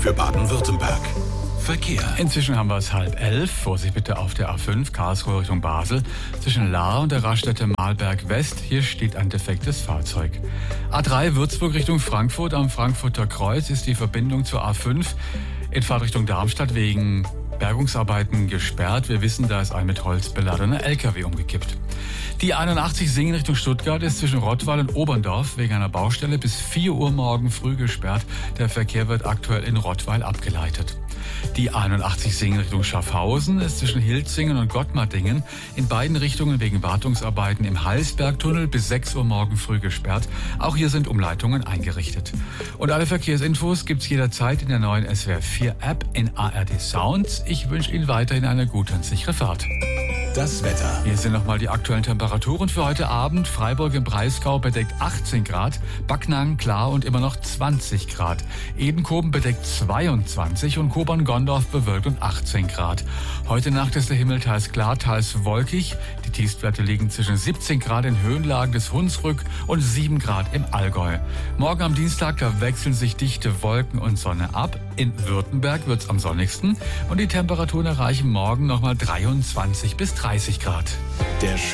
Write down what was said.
für Baden-Württemberg. Verkehr. Inzwischen haben wir es 10:30. Vorsicht bitte auf der A5 Karlsruhe Richtung Basel. Zwischen Lahr und der Raststätte Mahlberg West. Hier steht ein defektes Fahrzeug. A3 Würzburg Richtung Frankfurt. Am Frankfurter Kreuz ist die Verbindung zur A5 in Fahrtrichtung Darmstadt wegen Bergungsarbeiten gesperrt. Wir wissen, da ist ein mit Holz beladener LKW umgekippt. Die 81 Singen Richtung Stuttgart ist zwischen Rottweil und Oberndorf wegen einer Baustelle bis 4 Uhr morgen früh gesperrt. Der Verkehr wird aktuell in Rottweil abgeleitet. Die 81 Singen Richtung Schaffhausen ist zwischen Hilzingen und Gottmardingen in beiden Richtungen wegen Wartungsarbeiten im Heilsbergtunnel bis 6 Uhr morgen früh gesperrt. Auch hier sind Umleitungen eingerichtet. Und alle Verkehrsinfos gibt's jederzeit in der neuen SWR 4 App in ARD Sounds. Ich wünsche Ihnen weiterhin eine gute und sichere Fahrt. Das Wetter. Hier sind nochmal die aktuellen Temperaturen für heute Abend. Freiburg im Breisgau bedeckt 18 Grad, Backnang klar und immer noch 20 Grad. Edenkoben bedeckt 22 und Kobern-Gondorf bewölkt und 18 Grad. Heute Nacht ist der Himmel teils klar, teils wolkig. Die Tiefstwerte liegen zwischen 17 Grad in Höhenlagen des Hunsrück und 7 Grad im Allgäu. Morgen am Dienstag, da wechseln sich dichte Wolken und Sonne ab. In Württemberg wird's am sonnigsten und die Temperaturen erreichen morgen nochmal 23 bis 30 Grad. Der